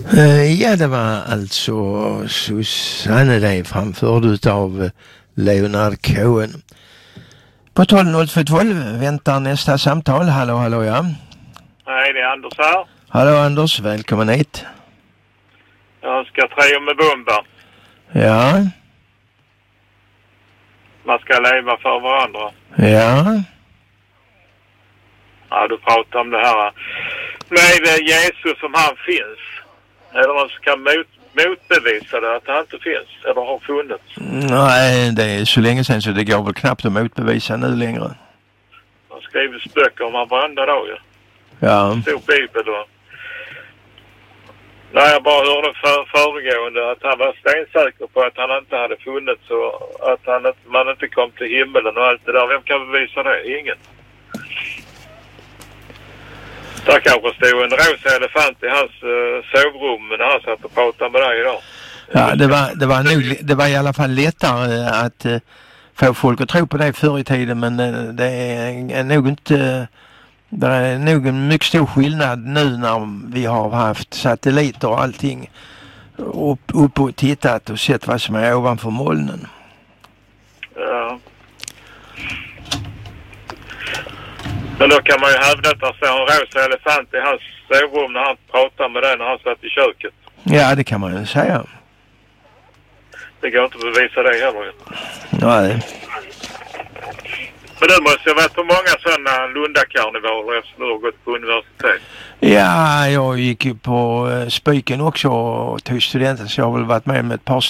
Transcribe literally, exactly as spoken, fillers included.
Eh, Ja, det var alltså Susanne där framförd utav Leonard Cohen. På tolv noll två tolv väntar nästa samtal. Hallå, hallå, ja. Nej, det är Anders här. Hallå Anders, välkommen hit. Jag ska trea med bomber. Ja. Man ska leva för varandra. Ja. Ja, du pratar om det här med Jesus som han finns. Eller man ska mot, motbevisa det att han inte finns. Eller har funnits. Nej, det är så länge sedan så det går väl knappt att motbevisa nu längre. Man skriver böcker om han varenda dag ju. Ja. Stor bibel då. Nej, jag bara hörde för, föregående att han var stensäker på att han inte hade funnits och att han, man inte kom till himmelen och allt det där. Vem kan bevisa det? Ingen. Där kanske stod en rosa elefant i hans uh, sovrum när han satt och pratade med dig idag. Ja, det var, det var nog, det var i alla fall lättare att uh, få folk att tro på det förr i tiden, men uh, det är, är nog inte, uh, det är nog en mycket stor skillnad nu när vi har haft satelliter och allting upp, upp och tittat och sett vad som är ovanför molnen. Ja. Men då kan man ju hävda att det står en rosa elefant i hans sovrum när han pratar med den när han satt i köket. Ja, det kan man ju säga. Det går inte att bevisa det heller. Nej. Men du måste ju ha varit på många sådana Lundakarnevaler eftersom du har gått på universitet. Ja, jag gick ju på uh, Spyken också och tog studenten så jag har väl varit med med ett par